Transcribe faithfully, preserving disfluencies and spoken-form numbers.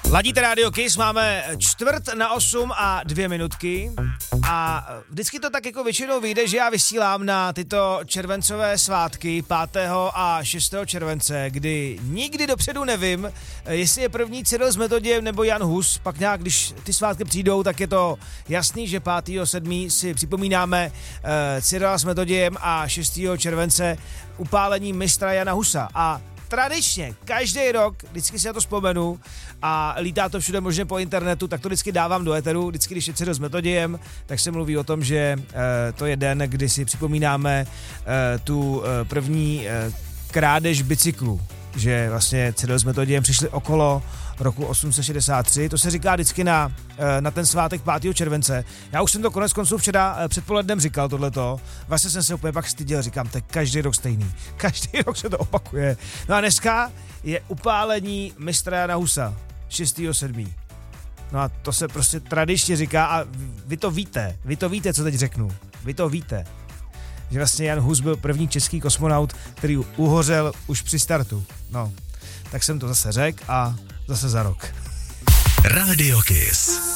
Ladíte Radio Kiss, máme čtvrt na osm a dvě minutky a vždycky to tak jako většinou vyjde, že já vysílám na tyto červencové svátky pátého a šestého července, kdy nikdy dopředu nevím, jestli je první Cyril s Metodějem nebo Jan Hus, pak nějak, když ty svátky přijdou, tak je to jasný, že pátého sedmého si připomínáme uh, Cyrila s Metodějem a šestého července upálení mistra Jana Husa a tradičně, každý rok, vždycky si na to vzpomenu a lítá to všude možně po internetu, tak to vždycky dávám do éteru, vždycky, když je Cyril s Metodějem, tak se mluví o tom, že e, to je den, kdy si připomínáme e, tu e, první e, krádež bicyklu, že vlastně Cyril s Metodějem přišli okolo roku osm set šedesát tři, to se říká vždycky na, na ten svátek pátého července. Já už jsem to konec konců včera předpolednem říkal tohleto, vlastně jsem se úplně pak styděl, říkám, to je každý rok stejný, každý rok se to opakuje. No a dneska je upálení mistra Jana Husa, šestého sedmého No a to se prostě tradičně říká a vy to víte, vy to víte, co teď řeknu, vy to víte, že vlastně Jan Hus byl první český kosmonaut, který uhořel už při startu. No, tak jsem to zase řekl a zase za rok. Radio Kiss.